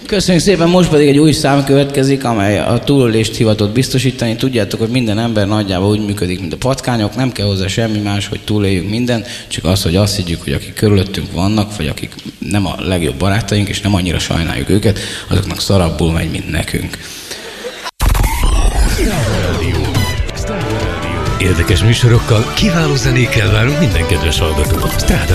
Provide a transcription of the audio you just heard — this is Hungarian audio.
Köszönjük szépen, most pedig egy új szám következik, amely a túlélést hivatott biztosítani. Tudjátok, hogy minden ember nagyjából úgy működik, mint a patkányok, nem kell hozzá semmi más, hogy túléljünk mindent, csak az, hogy azt higgyük, hogy akik körülöttünk vannak, vagy akik nem a legjobb barátaink, és nem annyira sajnáljuk őket, azoknak szarabbul megy, mint nekünk. Érdekes műsorokkal, kiváló zenékkel várunk minden kedves hallgatót. Stráda